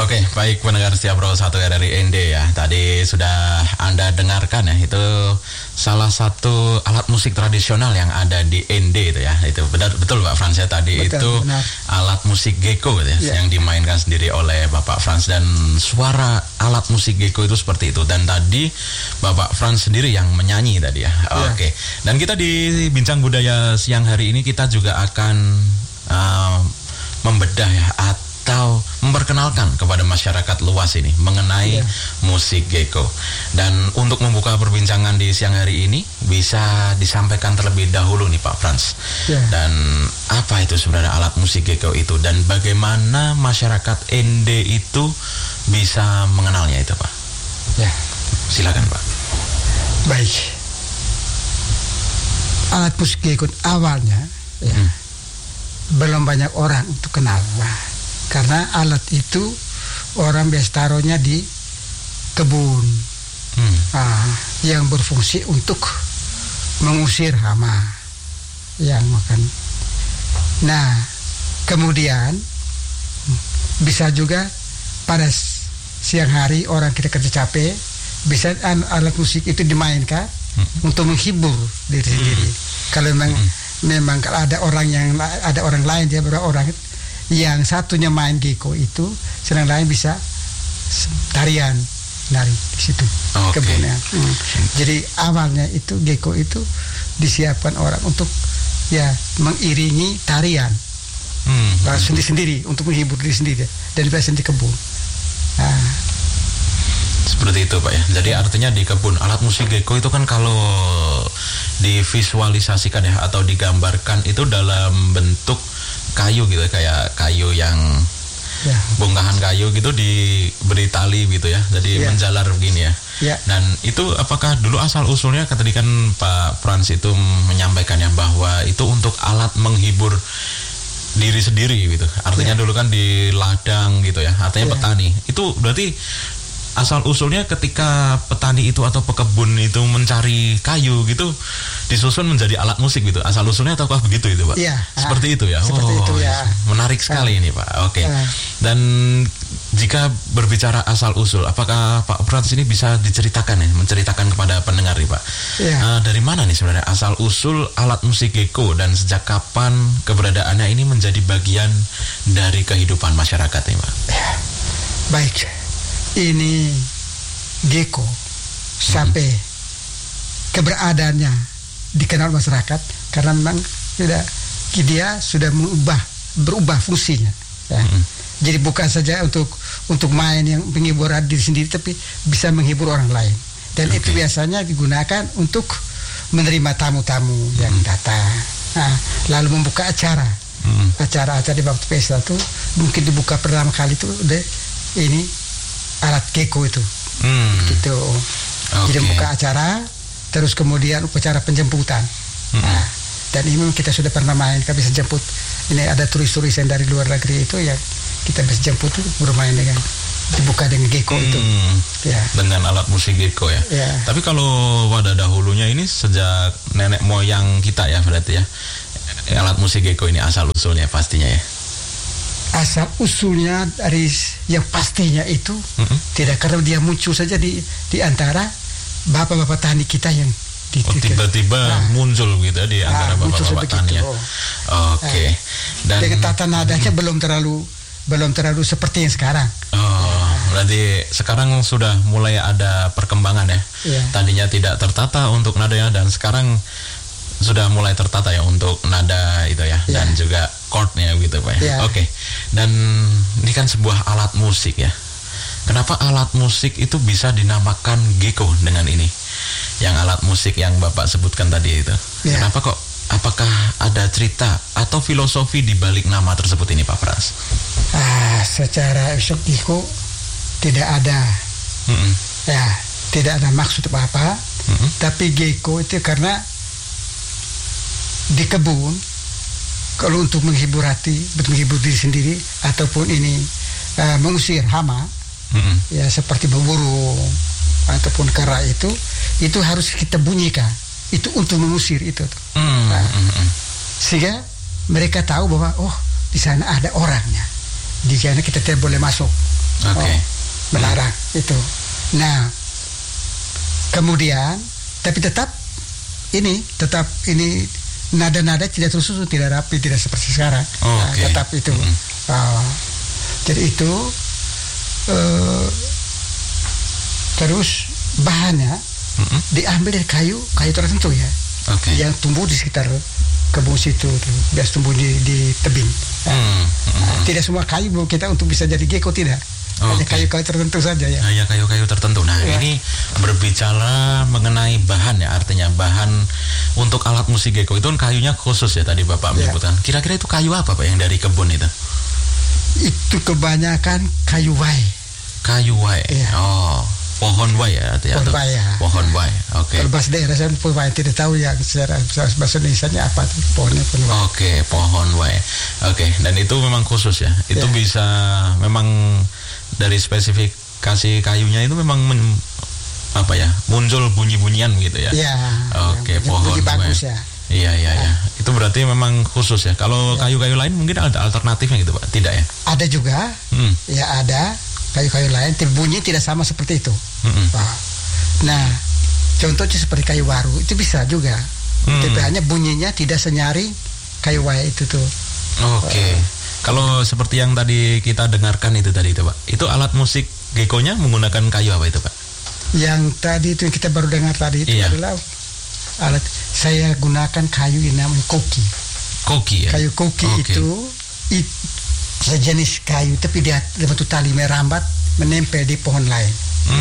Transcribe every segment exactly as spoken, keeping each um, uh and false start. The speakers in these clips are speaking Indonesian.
Oke, baik pendengar setia Pro satu R R I N D ya. Tadi sudah Anda dengarkan ya, itu salah satu alat musik tradisional yang ada di N D itu ya. Itu benar betul Pak Frans ya, tadi betul, itu benar. Alat musik gecko gitu ya, ya, yang dimainkan sendiri oleh Bapak Frans, dan suara alat musik gecko itu seperti itu. Dan tadi Bapak Frans sendiri yang menyanyi tadi ya. ya. Oke. Dan kita di Bincang Budaya siang hari ini kita juga akan uh, membedah ya, atau memperkenalkan kepada masyarakat luas ini mengenai yeah. musik gecko. Dan untuk membuka perbincangan di siang hari ini bisa disampaikan terlebih dahulu nih Pak Frans. Yeah. Dan apa itu sebenarnya alat musik gecko itu, dan bagaimana masyarakat N D itu bisa mengenalnya itu Pak? Ya, yeah. Silakan Pak. Baik. Alat musik gecko awalnya ya, hmm. belum banyak orang untuk kenal. Wah. Karena alat itu orang biasa taruhnya di kebun, hmm. ah, yang berfungsi untuk mengusir hama yang makan. Nah, kemudian bisa juga pada siang hari orang kita kerja capek, bisa alat musik itu dimainkan hmm. untuk menghibur diri sendiri. Hmm. Kalau memang hmm. memang kalau ada orang yang ada orang lain, dia berapa orang yang satunya main gecko itu, sedang lain bisa tarian nari di situ okay. kebunnya. Hmm. Jadi awalnya itu gecko itu disiapkan orang untuk ya mengiringi tarian hmm. sendiri-sendiri untuk menghibur diri sendiri dan biasanya di kebun. Nah. Seperti itu Pak ya. Jadi artinya di kebun. Alat musik gecko itu kan kalau divisualisasikan ya atau digambarkan itu dalam bentuk kayu gitu, kayak kayu yang ya. bongkahan kayu gitu diberi tali gitu ya, jadi ya. menjalar begini ya. ya. Dan itu apakah dulu asal usulnya, tadi kan Pak Frans itu menyampaikan ya bahwa itu untuk alat menghibur diri sendiri gitu. Artinya ya. dulu kan di ladang gitu ya, artinya ya. petani. Itu berarti asal usulnya ketika petani itu atau pekebun itu mencari kayu gitu, disusun menjadi alat musik gitu. Asal usulnya ataukah begitu itu Pak? Iya. Seperti itu ya. Seperti oh, itu ya. Menarik sekali uh, ini Pak. Oke. Okay. Uh, Dan jika berbicara asal usul, apakah Pak Frans ini bisa diceritakan ya, menceritakan kepada pendengar nih Pak? Yeah. Uh, dari mana nih sebenarnya asal usul alat musik gecko, dan sejak kapan keberadaannya ini menjadi bagian dari kehidupan masyarakat nih Pak? Ya. Baik. Ini gecko sampai hmm. keberadaannya dikenal masyarakat karena memang sudah dia sudah berubah berubah fungsinya. Ya. Hmm. Jadi bukan saja untuk untuk main yang menghibur diri sendiri, tapi bisa menghibur orang lain. Dan okay. itu biasanya digunakan untuk menerima tamu-tamu hmm. yang datang. Nah, lalu membuka acara, hmm. acara-acara di waktu pesta itu mungkin dibuka pertama kali itu udah ini alat gecko itu, hmm. gitu. Okay. Jadi membuka acara, terus kemudian upacara penjemputan. Hmm. Nah, dan ini memang kita sudah pernah main, kita bisa jemput. Ini ada turis-turis yang dari luar negeri itu yang kita bisa jemput itu bermain dengan dibuka dengan gecko hmm. itu. Ya. Dengan alat musik gecko ya. ya. Tapi kalau pada dahulunya ini sejak nenek moyang kita ya berarti ya, alat musik gecko ini asal usulnya pastinya ya. Asal usulnya dari yang pastinya itu mm-hmm. tidak karena dia muncul saja di di antara bapak-bapak tani kita yang di, oh, tiba-tiba nah, muncul gitu di antara nah, bapak-bapak tani ya. Oh. Oke. Okay. Dan dengan tata nadanya mm-hmm. belum terlalu belum terlalu seperti yang sekarang. Oh, nah. berarti sekarang sudah mulai ada perkembangan ya. Yeah. Tadinya tidak tertata untuk nadanya, dan sekarang sudah mulai tertata ya untuk nada itu ya, yeah. dan juga chordnya gitu Pak ya. Yeah. Oke. Okay. Dan ini kan sebuah alat musik ya. Kenapa alat musik itu bisa dinamakan gecko dengan ini? Yang alat musik yang Bapak sebutkan tadi itu. Yeah. Kenapa kok? Apakah ada cerita atau filosofi di balik nama tersebut ini Pak Frans? Ah, secara gecko tidak ada. Mm-mm. Ya, tidak ada maksud apa-apa. Mm-mm. Tapi gecko itu karena di kebun, kalau untuk menghibur hati, menghibur diri sendiri, ataupun ini uh, mengusir hama, mm-hmm. ya seperti berburu ataupun kera itu, itu harus kita bunyikan. Itu untuk mengusir itu. Mm-hmm. Nah, sehingga mereka tahu bahwa oh di sana ada orangnya, di sana kita tidak boleh masuk. Oke. Okay. Oh, melarang hmm. itu. Nah, kemudian tapi tetap ini tetap ini nada-nada tidak tersusun, tidak rapi, tidak seperti sekarang. Oh, nah, okay. Tetap itu. Hmm. Oh, jadi itu uh, terus bahannya hmm. diambil dari kayu kayu tertentu ya. Okay. Yang tumbuh di sekitar kebun situ, biasa tumbuh di, di tebing. Nah, hmm. Hmm. Tidak semua kayu kita untuk bisa jadi gecko, tidak. Hanya okay. kayu-kayu tertentu saja ya. Hanya kayu-kayu tertentu. Nah ya. Ini berbicara mengenai bahan ya, artinya bahan untuk alat musik gecko itu kan kayunya khusus ya tadi Bapak menyebutkan. Ya. Kira-kira itu kayu apa Pak yang dari kebun itu? Itu kebanyakan kayu wai. Kayu wai. Ya. Oh, pohon wai ya artinya. Pohon wai ya. Pohon wai. Oke. Okay. Kalau bahasa daerah saya pohon wai tidak tahu ya secara bahasa Indonesianya apa tuh pohonnya pohon wai. Oke, okay, pohon wai. Oke, okay. Dan itu memang khusus ya. Itu ya. Bisa memang dari spesifikasi kayunya itu memang men, apa ya muncul bunyi-bunyian gitu ya. Iya. Oke, okay, pohon bunyi bagus ya. Iya iya ya. Itu berarti memang khusus ya. Kalau ya. Kayu-kayu lain mungkin ada alternatifnya gitu Pak? Tidak ya? Ada juga. Hmm. Ya ada kayu-kayu lain. Bunyi tidak sama seperti itu. Hmm. Nah, contohnya seperti kayu waru itu bisa juga. Hmm. Tapi hanya bunyinya tidak senyaring kayu wai itu tuh. Oke. Okay. Uh, Kalau seperti yang tadi kita dengarkan itu tadi itu Pak, itu alat musik gecko-nya menggunakan kayu apa itu Pak? Yang tadi itu yang kita baru dengar tadi itu iya. adalah alat saya gunakan kayu yang namanya koki. Koki ya? Kayu koki okay. itu, itu sejenis kayu tapi dia bentuk tali merambat menempel di pohon lain. Hmm.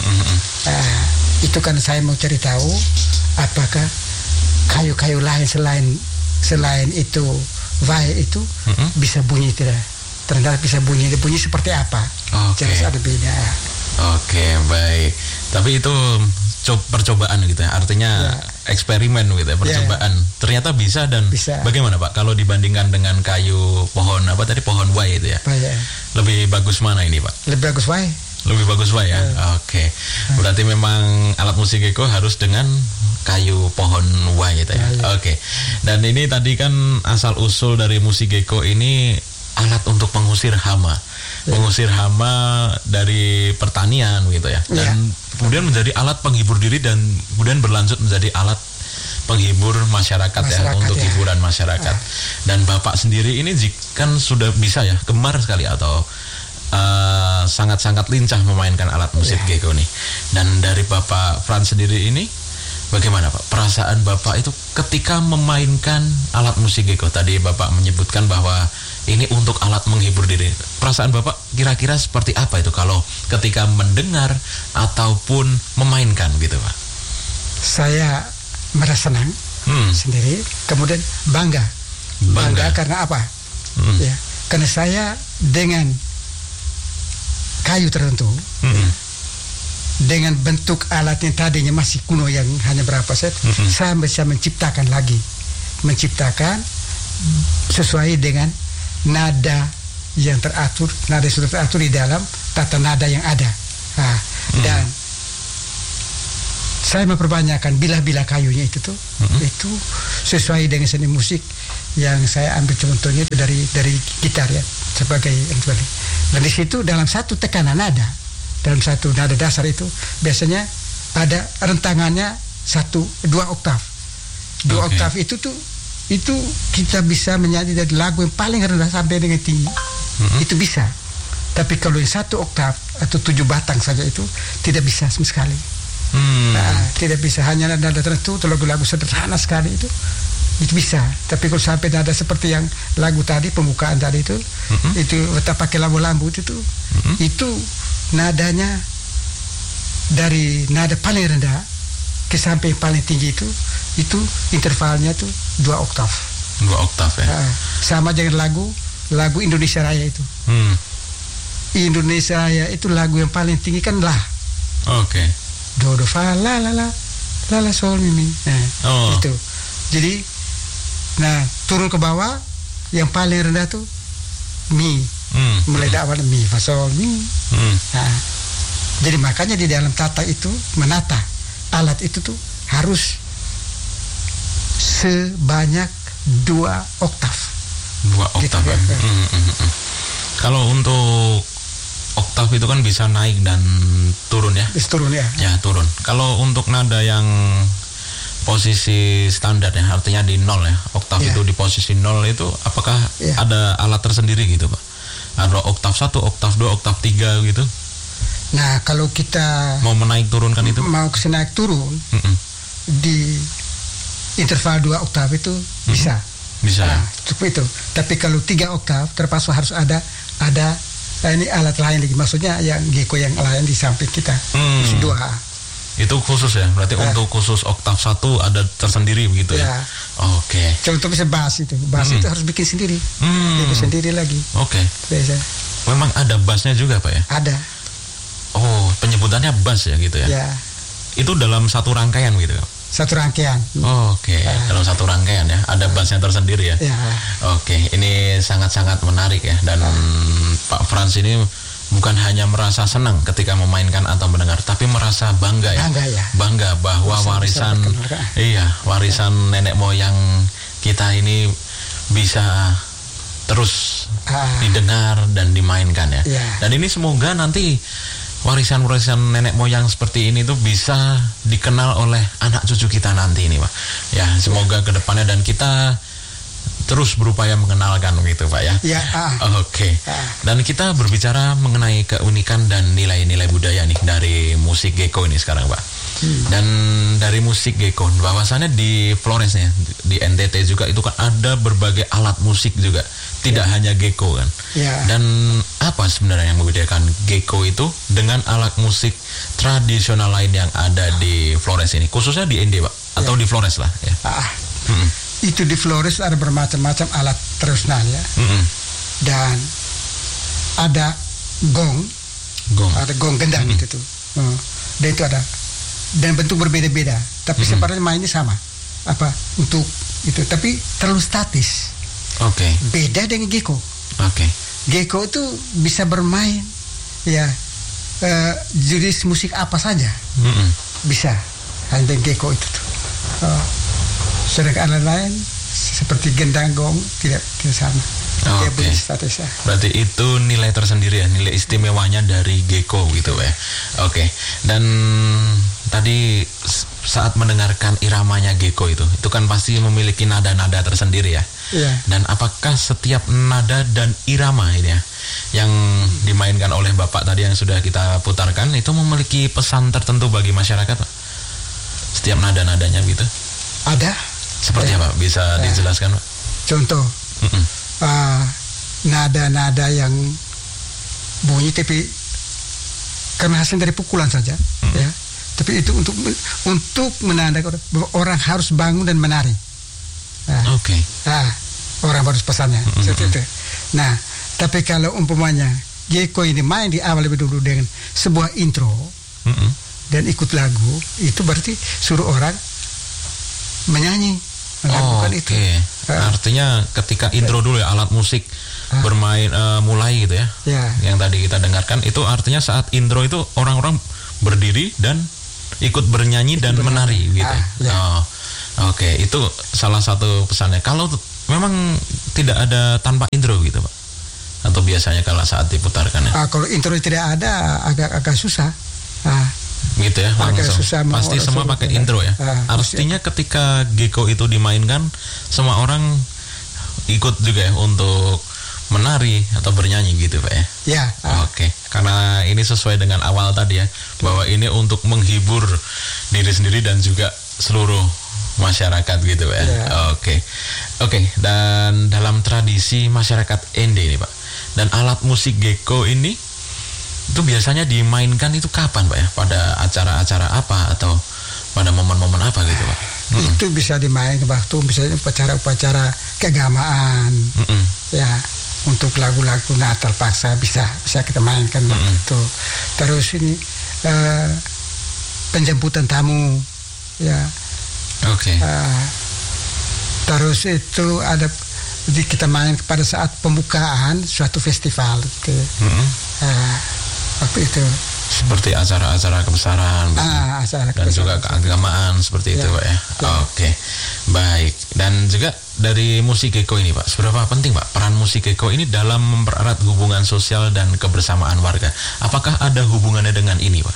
Nah, itu kan saya mau cari tahu apakah kayu-kayu lain selain selain itu vai itu mm-hmm. bisa bunyi tidak? Ternyata bisa bunyi. Bunyi seperti apa? Oke. Okay. Jelas ada beda. Oke, okay, baik. Tapi itu co- percobaan gitu ya. Artinya ya. eksperimen gitu ya, percobaan. Ya, ya. Ternyata bisa dan bisa. Bagaimana Pak kalau dibandingkan dengan kayu pohon apa tadi pohon wai itu ya? Ya. Lebih bagus mana ini Pak? Lebih bagus wai. Lebih bagus wai ya. ya. Oke. Okay. Berarti memang alat musik gecko harus dengan kayu pohon wai itu ya. ya, ya. Oke. Okay. Dan ini tadi kan asal usul dari musik gecko ini alat untuk mengusir hama, ya. mengusir hama dari pertanian gitu ya. Dan ya. kemudian menjadi alat penghibur diri dan kemudian berlanjut menjadi alat penghibur masyarakat, masyarakat ya untuk ya. hiburan masyarakat. Ya. Dan Bapak sendiri ini kan sudah bisa ya gemar sekali atau uh, sangat-sangat lincah memainkan alat musik ya. gecko nih. Dan dari Bapak Frans sendiri ini bagaimana Pak perasaan Bapak itu ketika memainkan alat musik gecko? Tadi Bapak menyebutkan bahwa ini untuk alat menghibur diri. Perasaan Bapak kira-kira seperti apa itu kalau ketika mendengar ataupun memainkan gitu Pak? Saya merasa senang hmm. sendiri, kemudian bangga. Bangga, bangga karena apa? Hmm. Ya, karena saya dengan kayu tertentu hmm. dengan bentuk alat yang tadinya masih kuno yang hanya berapa set, mm-hmm. saya bisa menciptakan lagi, menciptakan sesuai dengan nada yang teratur, nada yang sudah teratur di dalam tata nada yang ada. Nah, mm. Dan saya memperbanyakkan bilah-bilah kayunya itu tuh, mm-hmm. itu sesuai dengan seni musik yang saya ambil contohnya itu dari dari gitar ya sebagai yang sebagai. Dan di situ dalam satu tekanan nada. Dalam satu nada dasar itu biasanya ada rentangannya satu dua oktav. Dua okay. oktav itu tuh itu kita bisa menyanyi dari lagu yang paling rendah sampai dengan tinggi. Mm-hmm. Itu bisa. Tapi kalau yang satu oktav atau tujuh batang saja itu tidak bisa sama sekali. Hmm. Nah, tidak bisa hanya nada tertentu. Lagu-lagu sederhana sekali itu itu bisa. Tapi kalau sampai nada seperti yang lagu tadi pembukaan tadi itu, mm-hmm. itu kita pakai lambu-lambu itu tuh, mm-hmm. itu nadanya dari nada paling rendah ke sampai paling tinggi itu itu intervalnya tuh dua oktav. Dua oktav ya. Nah, sama dengan lagu lagu Indonesia Raya itu. Hmm. Indonesia Raya itu lagu yang paling tinggi kan lah. Oke. Okay. Do do fa la la la la la sol mi mi. Nah, oh. itu. Jadi nah turun ke bawah yang paling rendah tuh mi. Hmm. Mulai dari awal mi fa sol mi. Hmm. Nah, jadi makanya di dalam tata itu menata alat itu tuh harus sebanyak dua oktav. Dua oktav. Gitu, ya. hmm, hmm, hmm. Kalau untuk oktav itu kan bisa naik dan turun ya. Bisa turun ya. Ya turun. Kalau untuk nada yang posisi standar ya, artinya di nol ya, oktav Ya. itu di posisi nol itu, apakah Ya. ada alat tersendiri gitu Pak? Ada oktav satu, oktav dua, oktav tiga gitu? Nah kalau kita Mau menaik turunkan itu? mau ke naik turun Mm-mm. di interval dua oktav itu bisa. Bisa ya? Nah, cukup itu. Tapi kalau tiga oktav terpaksa harus ada ada nah ini alat lain lagi. Maksudnya yang geko yang lain di samping kita. Hmm. Isi dua. Itu khusus ya? Berarti Ya. untuk khusus oktav satu ada tersendiri begitu ya? Ya. Oke. Contoh bisa bass itu. Bass Hmm. itu harus bikin sendiri. Hmm. Bikin sendiri lagi. Oke. Biasa. Memang ada bassnya juga Pak ya? Ada. Oh, penyebutannya bass ya gitu ya? Ya. Itu dalam satu rangkaian gitu ya? Satu rangkaian. Oke, dalam satu rangkaian ya, ada bassnya tersendiri ya. Ya. Oke, ini sangat-sangat menarik ya, dan Pak Frans ini bukan hanya merasa senang ketika memainkan atau mendengar, tapi merasa bangga ya, Bangga ya. bangga bahwa Bisa- bisa warisan, dikenalkan. iya, warisan nenek moyang kita ini bisa terus Ah. didengar dan dimainkan ya. Ya. Dan ini semoga nanti warisan-warisan nenek moyang seperti ini tuh bisa dikenal oleh anak cucu kita nanti ini Pak. Ya, semoga kedepannya dan kita terus berupaya mengenalkan gitu Pak ya. Ya. Ah. Oke. Ah. Dan kita berbicara mengenai keunikan dan nilai-nilai budaya nih dari musik geko ini sekarang Pak. Hmm. Dan dari musik geko, bahwasannya di Flores ya, di N T T juga itu kan ada berbagai alat musik juga. Tidak hanya geko kan. Ya. Dan apa sebenarnya yang membedakan geko itu dengan alat musik tradisional lain yang ada di Flores ini, khususnya di N D Pak, atau Ya. di Flores lah ya. Ah. Mm-mm. Itu di Flores ada bermacam-macam alat tradisional ya. Mm-mm. Dan ada gong, Gong. ada gong gendang Mm-mm. gitu tuh. Hmm. Dan itu ada dan bentuk berbeda-beda, tapi Mm-mm. sebenarnya mainnya sama. Apa untuk itu, tapi terlalu statis. Oke. Beda dengan geko. Oke. Geko itu bisa bermain ya eh, jenis musik apa saja Mm-mm. bisa. Hanya geko itu tuh. Oh. Sedangkan alat lain seperti gendang gong tidak tidak sama. Oh, Dia oke. punya status ya. Berarti itu nilai tersendiri ya, nilai istimewanya dari geko gitu Pak ya. Oke. Dan tadi s- saat mendengarkan iramanya geko itu, itu kan pasti memiliki nada-nada tersendiri ya. Iya. Dan apakah setiap nada dan irama ini ya yang dimainkan oleh Bapak tadi yang sudah kita putarkan itu memiliki pesan tertentu bagi masyarakat Pak? Setiap nada-nadanya gitu. Ada Seperti Ya. apa? Bisa Ya. dijelaskan Pak? contoh Mm-mm. ah, nada-nada yang bunyi tapi karena hasil dari pukulan saja ya. Tapi itu untuk untuk menandakan bahwa orang harus bangun dan menari. Nah, Oke. ah, orang harus pesannya seperti itu. Nah, tapi kalau umpamanya geko ini main di awal lebih dulu dengan sebuah intro Mm-mm. dan ikut lagu, itu berarti suruh orang menyanyi melakukan Oh, itu. oke. Ah. Artinya ketika intro dulu ya alat musik Ah. bermain eh, mulai gitu ya. Ya. Yang tadi kita dengarkan itu artinya saat intro itu orang-orang berdiri dan ikut bernyanyi dan bernyanyi. menari gitu. Ah, ya. Oh. Oke, itu salah satu pesannya. Kalau t- memang tidak ada tanpa intro gitu, Pak. Atau biasanya kalau saat diputarkan ya. Ah, kalau intro tidak ada agak-agak susah. Ah, Gitu ya, agak langsung. susah mau Pasti orang semua suruh pakai putar. intro ya. Ah, Artinya ketika geko itu dimainkan, semua orang ikut juga ya untuk menari atau bernyanyi gitu Pak ya. ya. Ah, Oke, karena ini sesuai dengan awal tadi ya, bahwa ini untuk menghibur diri sendiri dan juga seluruh masyarakat gitu Pak ya. Ya. Oke, oke. Dan dalam tradisi masyarakat N D ini Pak, dan alat musik geko ini itu biasanya dimainkan itu kapan Pak ya? Pada acara-acara apa atau pada momen-momen apa gitu Pak? Mm-mm. Itu bisa dimainkan waktu misalnya upacara-upacara keagamaan. Mm-mm. Ya, untuk lagu-lagu Natal paksa bisa bisa kita mainkan waktu Mm-mm. itu. Terus ini eh, penjemputan tamu, ya. Oke. eh, terus itu ada di- kita main pada saat pembukaan suatu festival gitu. Mm-mm. Eh, waktu itu Seperti acara-acara kebesaran Ah, acara dan juga keagamaan seperti itu Ya. Pak ya. Ya. Oke, baik. Dan juga dari musik Geko ini Pak, seberapa penting Pak peran musik Geko ini dalam mempererat hubungan sosial dan kebersamaan warga? Apakah ada hubungannya dengan ini Pak?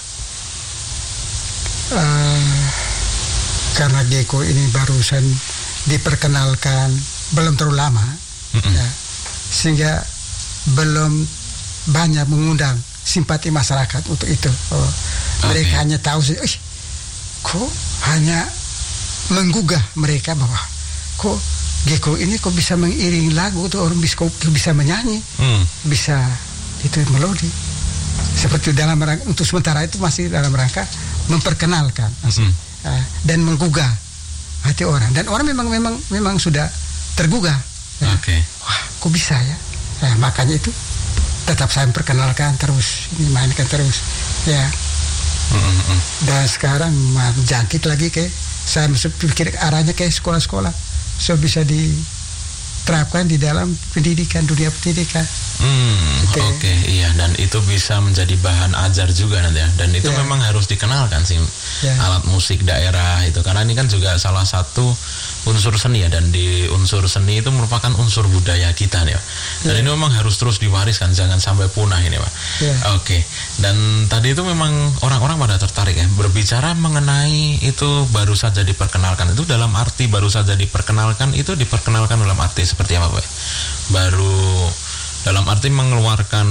Eh, karena Geko ini barusan diperkenalkan belum terlalu lama, Mm-mm. ya, sehingga belum banyak mengundang simpati masyarakat untuk itu. Oh, mereka Oke. hanya tahu saja, "Ih, kok hanya menggugah mereka bahwa kok Geko ini kok bisa mengiringi lagu tuh, orang bisa kok bisa menyanyi, Hmm. bisa itu melodi." Seperti dalam rangka, untuk sementara itu masih dalam rangka memperkenalkan masih, Mm. uh, dan menggugah hati orang, dan orang memang memang memang sudah tergugah. Ya. Oke. Wah, kok bisa ya? Nah, makanya itu tetap saya perkenalkan terus, ini mainkan terus, ya. Mm-mm. Dan sekarang mah jangkit lagi ke, saya masuk pikir arahnya ke sekolah-sekolah, so bisa diterapkan di dalam pendidikan, dunia pendidikan. Hmm, Gitu ya. Oke, iya, dan itu bisa menjadi bahan ajar juga nanti ya. Dan itu Ya. memang harus dikenalkan sih Ya. alat musik daerah itu, karena ini kan juga salah satu unsur seni ya, dan di unsur seni itu merupakan unsur budaya kita nih, Pak. Dan Ya. ini memang harus terus diwariskan, jangan sampai punah ini, Pak. Ya. Oke, dan tadi itu memang orang-orang pada tertarik ya berbicara mengenai itu baru saja diperkenalkan. Itu dalam arti baru saja diperkenalkan itu diperkenalkan dalam arti seperti apa, Pak? Baru dalam arti mengeluarkan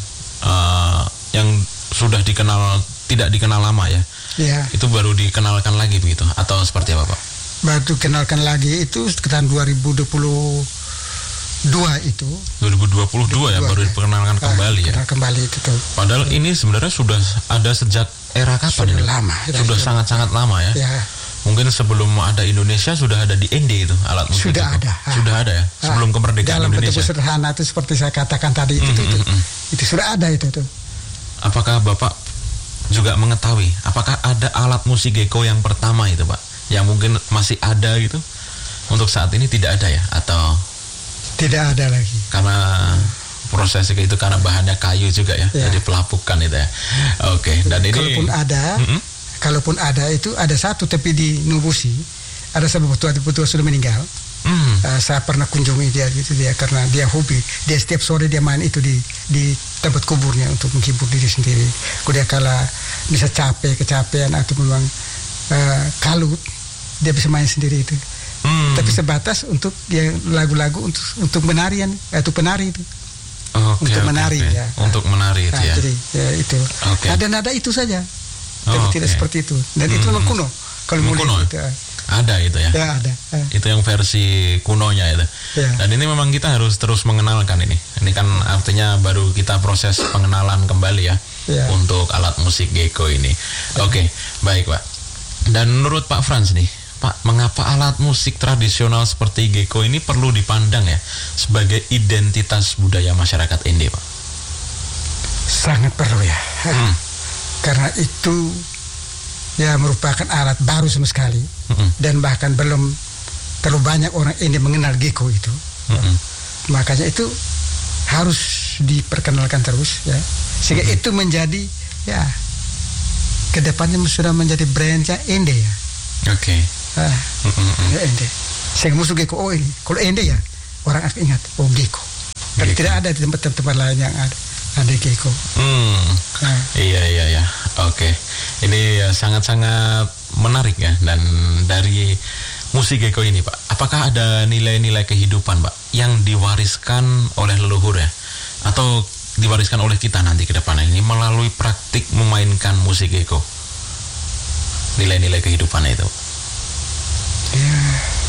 uh, yang sudah dikenal tidak dikenal lama ya, Ya, itu baru dikenalkan lagi begitu atau seperti apa Pak? baru kenalkan lagi itu sekitar dua ribu dua puluh dua itu. dua ribu dua puluh dua ya, baru ya. diperkenalkan Ah, kembali ya. kenal kembali itu tuh. Padahal ini sebenarnya sudah ada sejak era kapan Sudah ini? lama, Sudah sudah- sangat-sangat lama ya. Ya, Mungkin sebelum ada Indonesia sudah ada di N D itu alat musik Sudah itu. ada. Ah. Sudah ada ya. Sebelum kemerdekaan dalam bentuk Indonesia. sederhana itu seperti saya katakan tadi itu, Mm, tuh, itu, mm, mm. itu sudah ada itu tuh. Apakah Bapak juga mengetahui apakah ada alat musik Geko yang pertama itu Pak, yang mungkin masih ada gitu? Untuk saat ini tidak ada ya, atau Tidak ada lagi. karena proses itu karena bahannya kayu juga ya, Ya. jadi pelapukan itu ya. Oke, dan ini Kalaupun ada, Mm-mm. kalaupun ada itu ada satu tapi di Nubusi ada sebuah betul-betul sudah meninggal. Hmm. Uh, saya pernah kunjungi dia gitu, dia karena dia hobi, dia setiap sore dia main itu di di tempat kuburnya untuk menghibur diri sendiri. Kemudian kalau bisa capek kecapean atau memang uh, kalut, dia bisa main sendiri itu. Hmm. Tapi sebatas untuk dia lagu-lagu untuk untuk menarian atau penari itu. Oke, untuk oke, menari, oke. ya. Untuk menari itu Nah, ya. jadi ya itu. Oke. Nada-nada itu saja. Tapi Oh, tidak oke. seperti itu. Dan itu Hmm. memang kuno. Kalau mau Kuno, lihat itu, ah, Ada itu ya. ya ada. Ah, Itu yang versi kunonya itu. Ya. Dan ini memang kita harus terus mengenalkan ini. Ini kan artinya baru kita proses pengenalan kembali ya, Ya. untuk alat musik Geko ini. Oke, baik Pak. Dan menurut Pak Frans nih, Pak, mengapa alat musik tradisional seperti Geko ini perlu dipandang ya sebagai identitas budaya masyarakat N D, Pak? Sangat perlu ya. Hmm. Karena itu ya merupakan alat baru sama sekali, Mm-mm. dan bahkan belum terlalu banyak orang ini mengenal Geko itu. Mm-mm. Makanya itu harus diperkenalkan terus ya, sehingga Mm-mm. itu menjadi ya kedepannya sudah menjadi brandnya N D ya. Oke. Ah, Mm-mm. ya N D. Sehingga musuh Geko, oh ini kalau N D ya orang akan ingat, oh Geko. Karena Geko. tidak ada di tempat-tempat lain yang ada ada Geko. Hmm. Nah, Iya iya ya, oke. Ini ya sangat-sangat menarik ya. Dan dari musik Geko ini Pak, apakah ada nilai-nilai kehidupan Pak yang diwariskan oleh leluhur ya, atau diwariskan oleh kita nanti ke depan ini melalui praktik memainkan musik Geko? Nilai-nilai kehidupan itu. ya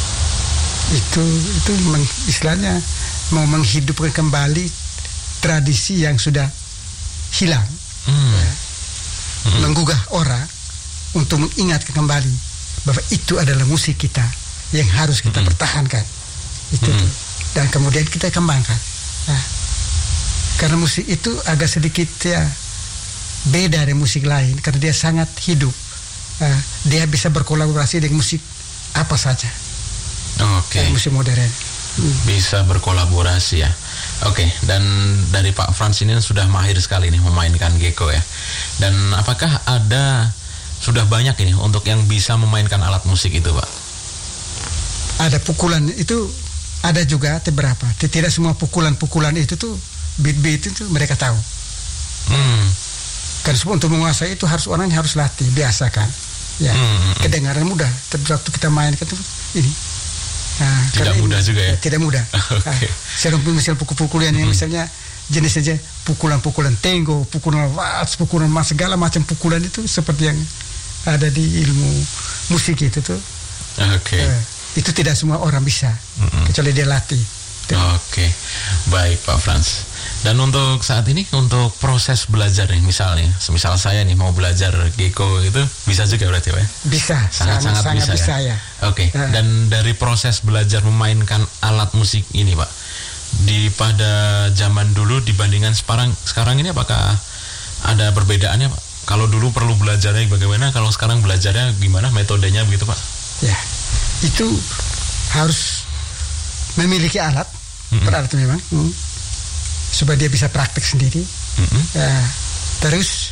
itu itu meng- istilahnya mau menghidupkan kembali tradisi yang sudah hilang, Hmm. ya. Mm-mm. Menggugah orang untuk mengingatkan kembali bahwa itu adalah musik kita yang harus kita Mm-mm. pertahankan itu Mm-mm. tuh. Dan kemudian kita kembangkan. Nah, karena musik itu agak sedikit ya beda dari musik lain karena dia sangat hidup. Nah, dia bisa berkolaborasi dengan musik apa saja, Oke. kayak musik modern. Hmm. Bisa berkolaborasi ya. Oke, dan dari Pak Frans ini sudah mahir sekali nih memainkan gecko ya. Dan apakah ada sudah banyak ini untuk yang bisa memainkan alat musik itu, Pak? Ada pukulan itu, ada juga beberapa. Tidak semua pukulan-pukulan itu tuh beat-beat itu mereka tahu. Hmm. Karena untuk menguasai itu harus orang harus latih, biasakan. Ya, hmm. kedengaran mudah. Tapi waktu kita mainkan itu ini. Nah, tidak mudah ini, juga ya? Tidak mudah. Okay. Nah, misal pukul-pukulan yang hmm. misalnya jenis saja pukulan-pukulan tango, pukulan waltz, pukulan mas, segala macam pukulan itu seperti yang ada di ilmu musik itu tuh. Oke. Okay. Uh, itu tidak semua orang bisa, mm-hmm. kecuali dia latih. Oke, okay. Baik Pak Frans. Dan untuk saat ini, untuk proses belajar nih, misalnya, semisal saya nih mau belajar gecko itu bisa juga berarti Pak? Bisa, sangat-sangat bisa, bisa ya. ya. Oke. Okay. Uh. Dan dari proses belajar memainkan alat musik ini Pak, di pada zaman dulu dibandingkan sekarang, sekarang ini apakah ada perbedaannya Pak? Kalau dulu perlu belajarnya bagaimana, kalau sekarang belajarnya gimana, metodenya begitu Pak? Ya, itu harus memiliki alat, mm-hmm. beralat memang, mm, supaya dia bisa praktek sendiri. Mm-hmm. Ya, terus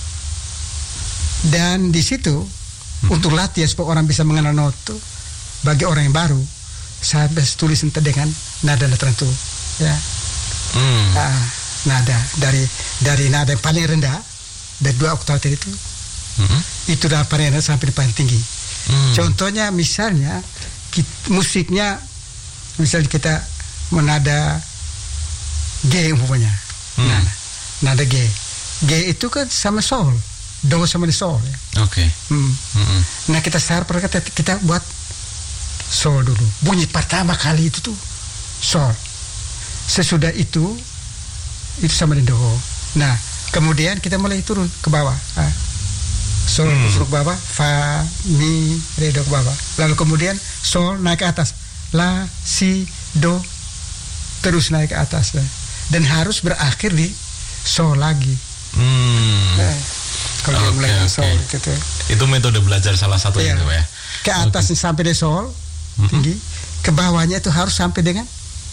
dan di situ mm-hmm. untuk latihan supaya orang bisa mengenal noto, bagi orang yang baru, saya harus tulis dengan nada tertentu. Ya, mm. nah, nada dari dari nada yang paling rendah. Dari dua oktav tadi itu, mm-hmm. itu dah paling rendah sampai paling tinggi. Mm. Contohnya misalnya kita, musiknya, misalnya kita menada G umpamanya, mm. nah, nada G, G itu kan sama sol, do sama di sol. Ya. Oke. Okay. Hmm. Mm-hmm. Nah kita sar kita, kita buat sol dulu. Bunyi pertama kali itu tuh sol. Sesudah itu itu sama di do. Nah. Kemudian kita mulai turun ke bawah. Ah. Sol hmm. turun ke bawah, fa, mi, re, do ke bawah. Lalu kemudian sol naik ke atas, la, si, do, terus naik ke atas. Dan harus berakhir di sol lagi. Hmm. Nah, kalau okay, mulai okay. sol gitu. Itu metode belajar salah satu ya. Itu ya. Ke atas okay. sampai di sol mm-hmm. tinggi, ke bawahnya itu harus sampai dengan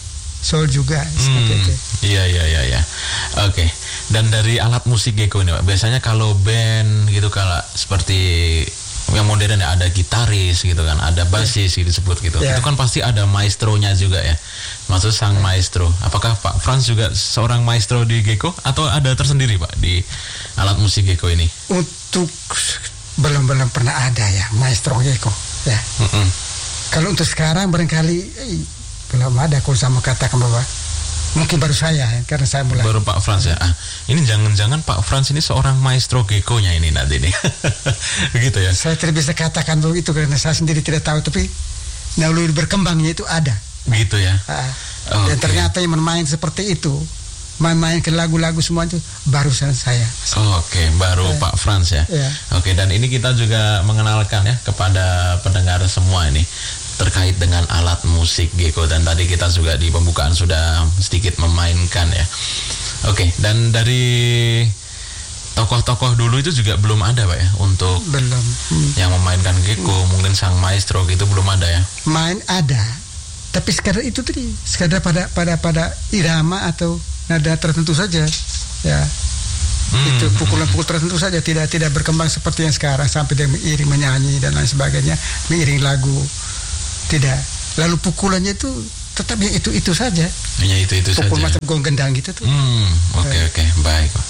sol juga. Hmm. Itu. Iya iya iya ya. Oke. Okay. Dan dari alat musik gecko ini Pak, biasanya kalau band gitu kalau seperti yang modern ya ada gitaris gitu kan, ada basis yeah. gitu disebut gitu. Yeah. Itu kan pasti ada maestronya juga ya. Maksud sang yeah. maestro. Apakah Pak Frans juga seorang maestro di gecko atau ada tersendiri Pak di alat musik gecko ini? Untuk belum-belum pernah ada ya maestro gecko ya. Mm-hmm. Kalau untuk sekarang barangkali eh, belum ada. Kalau sama katakan bahwa mungkin baru saya ya, karena saya mulai. Baru Pak Frans ya. Ah, ini jangan-jangan Pak Frans ini seorang maestro gecko-nya ini nanti nih. Begitu ya. Saya tidak bisa katakan begitu karena saya sendiri tidak tahu, tapi naluri berkembangnya itu ada. Begitu ya. Ah, okay. Dan ternyata yang bermain seperti itu, main-main ke lagu-lagu semua itu barusan saya. Oh, Oke, okay. baru eh, Pak Frans ya. ya. Oke, okay. Dan ini kita juga mengenalkan ya kepada pendengar semua ini terkait dengan alat musik gecko, dan tadi kita juga di pembukaan sudah sedikit memainkan ya. Oke, okay. Dan dari tokoh-tokoh dulu itu juga belum ada Pak ya untuk belum hmm. yang memainkan gecko, hmm. mungkin sang maestro gitu belum ada ya. Main ada, tapi sekadar itu tadi, sekadar pada pada pada irama atau nada tertentu saja ya. Hmm. Itu pukulan-pukul tertentu saja, tidak tidak berkembang seperti yang sekarang sampai dia mengiring menyanyi dan lain sebagainya, mengiring lagu. Tidak. Lalu pukulannya itu tetap ya itu itu saja. Hanya itu itu saja. Pukul macam gong gendang gitu tuh. Hmm, oke okay, oke okay. Baik. Oke.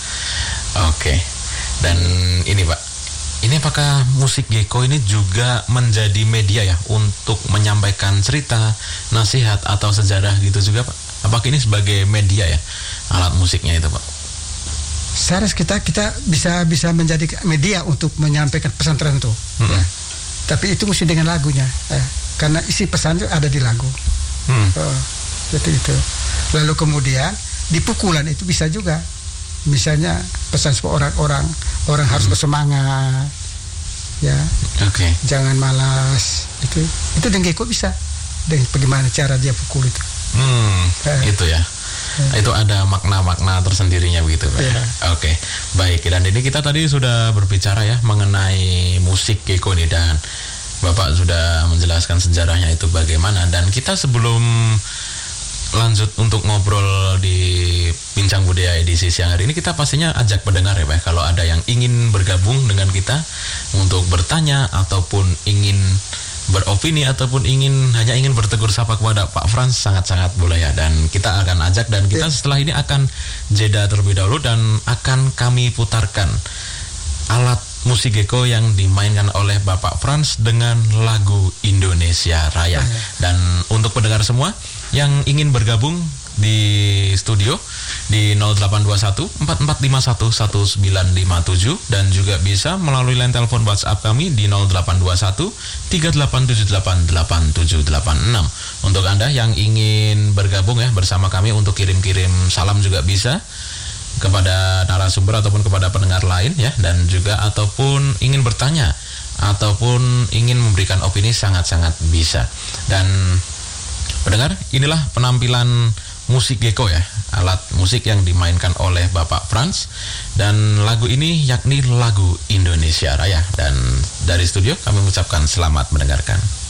Okay. Dan ini Pak, ini apakah musik gecko ini juga menjadi media ya untuk menyampaikan cerita, nasihat atau sejarah gitu juga Pak? Apakah ini sebagai media ya alat musiknya itu Pak? Seharusnya kita kita bisa bisa menjadi media untuk menyampaikan pesan tertentu. Hmm. Ya. Tapi itu mesti dengan lagunya. Ya. Karena isi pesan itu ada di lagu. Hmm. Oh, itu itu. Lalu kemudian di pukulan itu bisa juga. Misalnya pesan supaya orang-orang orang hmm. harus bersemangat, ya. Oke. Okay. Jangan malas. Itu itu dengan gecko bisa. Dan bagaimana cara dia pukul itu. Hmm. Eh. Itu ya. Eh. Itu ada makna-makna tersendirinya begitu Pak. Yeah. Oke. Okay. Baik. Dan ini kita tadi sudah berbicara ya mengenai musik gecko ini, dan Bapak sudah menjelaskan sejarahnya itu bagaimana, dan kita sebelum lanjut untuk ngobrol di Bincang Budaya edisi siang hari ini, kita pastinya ajak pendengar ya Pak, kalau ada yang ingin bergabung dengan kita untuk bertanya ataupun ingin beropini ataupun ingin hanya ingin bertegur sapa kepada Pak Frans, sangat-sangat boleh ya, dan kita akan ajak, dan kita setelah ini akan jeda terlebih dahulu dan akan kami putarkan alat musik geko yang dimainkan oleh Bapak Frans dengan lagu Indonesia Raya. Dan untuk pendengar semua yang ingin bergabung di studio di nol delapan dua satu empat empat lima satu satu sembilan lima tujuh, dan juga bisa melalui line telepon WhatsApp kami di nol delapan dua satu tiga delapan tujuh delapan delapan tujuh delapan enam. Untuk Anda yang ingin bergabung ya bersama kami untuk kirim-kirim salam juga bisa kepada narasumber ataupun kepada pendengar lain ya, dan juga ataupun ingin bertanya ataupun ingin memberikan opini, sangat-sangat bisa. Dan pendengar, inilah penampilan musik geko ya, alat musik yang dimainkan oleh Bapak Frans, dan lagu ini yakni lagu Indonesia Raya. Dan dari studio kami mengucapkan selamat mendengarkan.